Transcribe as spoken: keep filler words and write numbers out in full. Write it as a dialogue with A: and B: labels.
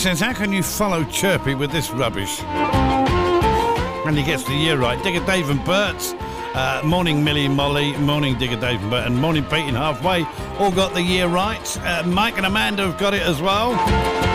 A: says, how can you follow Chirpy with this rubbish? And he gets the year right. Digger Dave and Bert. Uh, morning Millie and Molly. Morning Digger Dave and Bert. And morning Pete and Halfway. All got the year right. Uh, Mike and Amanda have got it as well.